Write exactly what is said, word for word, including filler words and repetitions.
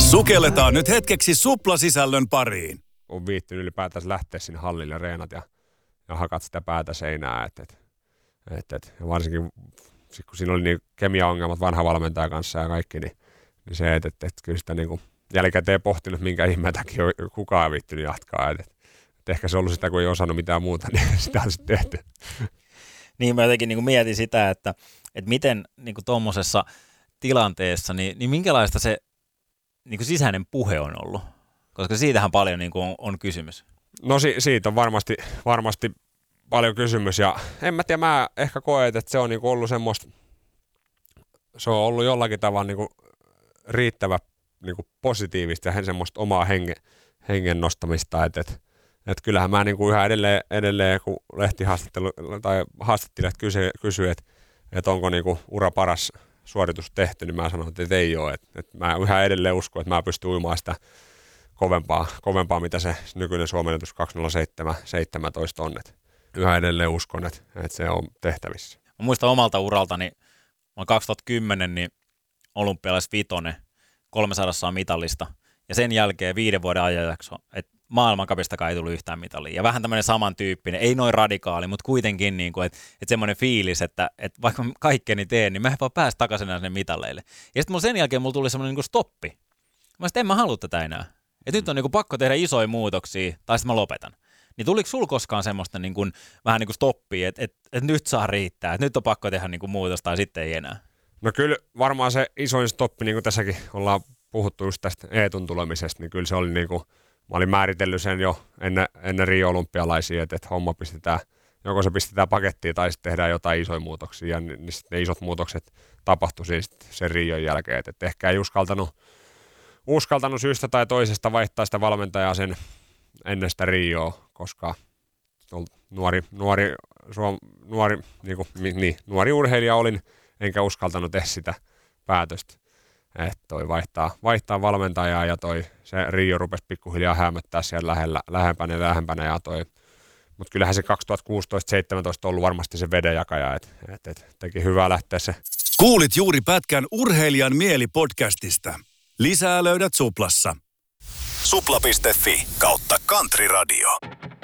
Sukelletaan nyt hetkeksi suplasisällön pariin. On viittynyt ylipäätään lähteä sinne hallille reenat ja, ja hakat sitä päätä seinää. Et, et, et, et. Ja varsinkin kun siinä oli niin kemiaongelmat vanha valmentaja kanssa ja kaikki, niin, niin se, että et, et, kyllä sitä niin jälkikäteen pohtinut, minkä ihmeen takia kukaan ei viittynyt jatkaa. Et, et, et ehkä se on ollut sitä, kun ei osannut mitään muuta, niin sitä on sitten tehty. Niin mä jotenkin niin mietin sitä, että, että miten niin tuommoisessa tilanteessa, niin, niin minkälaista se niin sisäinen puhe on ollut? Koska siitähän paljon niin on, on kysymys. No si- siitä on varmasti, varmasti paljon kysymys ja en mä tiedä, mä ehkä koen, että se on niin ollut semmoista, se on ollut jollakin tavalla niin riittävä niin positiivista ja semmoista omaa henge, hengen nostamista, että et, et kyllähän mä niin yhä edelleen, edelleen kun lehtihaastattelu tai haastattelijat kysyi, kysy, että et onko niin ura paras suoritus tehty, niin mä sanon, että ei ole. Et, et mä yhä edelleen uskon, että mä pystyn uimaan sitä kovempaa, kovempaa mitä se nykyinen suomennetus kaksi nolla seitsemän seitsemäntoista on. Et yhä edelleen uskon, että, että se on tehtävissä. Mä muistan omalta uraltani, mä kaksituhattakymmenen niin olympialaisvitonen, kolmesataa mitallista, ja sen jälkeen viiden vuoden ajanjakso, että maailmankapistakaan ei tullut yhtään mitalia. Ja vähän tämmöinen samantyyppinen, ei noin radikaali, mutta kuitenkin, niin kuin, että, että semmoinen fiilis, että, että vaikka mä kaikkeni teen, niin mä en vaan pääse takaisin sinne mitalleille. Ja sitten sen jälkeen mulla tuli semmoinen niin kuin stoppi. Mä sitten en mä halua tätä enää. Että nyt on niin kuin pakko tehdä isoja muutoksia, tai sitten mä lopetan. Niin tuliko sul koskaan semmoista niin kuin, vähän niin kuin stoppia, että, että, että nyt saa riittää, että nyt on pakko tehdä niin kuin muutosta, tai sitten ei enää? No kyllä varmaan se isoin stoppi, niin kuin tässäkin ollaan puhuttu just tästä Eetun tulemisesta, niin kyllä se oli niin kuin, mä olin määritellyt sen jo ennen, ennen Rio-olympialaisia, että, että homma pistetään, joko se pistetään pakettiin tai sitten tehdään jotain isoja muutoksia, ja niin, niin ne isot muutokset tapahtui siis sen Rion jälkeen, että, että ehkä ei uskaltanut, uskaltanut syystä tai toisesta vaihtaa sitä valmentajaa sen ennen sitä Rioa, koska nuori, nuori, suom, nuori, niin kuin, niin, nuori urheilija olin, enkä uskaltanut tehdä sitä päätöstä. Että toi vaihtaa, vaihtaa valmentajaa ja toi se Rio rupesi pikkuhiljaa hämöttää siellä lähellä, lähempänä ja lähempänä ja toi. Mutta kyllähän se kaksituhattakuusitoista seitsemäntoista on ollut varmasti se vedenjakaja, että et, et, teki hyvää lähteä se. Kuulit juuri pätkän Urheilijan mieli podcastista. Lisää löydät Suplassa. Supla piste fi kautta Country Radio.